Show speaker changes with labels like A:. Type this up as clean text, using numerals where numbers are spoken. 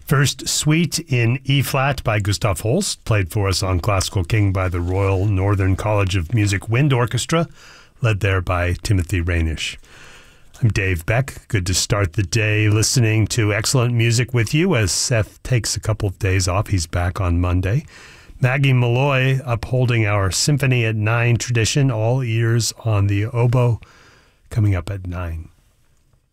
A: First Suite in E-flat by Gustav Holst, played for us on Classical King by the Royal Northern College of Music Wind Orchestra, led there by Timothy Rainish. I'm Dave Beck. Good to start the day listening to excellent music with you as Seth takes a couple of days off. He's back on Monday. Maggie Malloy upholding our Symphony at 9 tradition, all ears on the oboe, coming up at 9.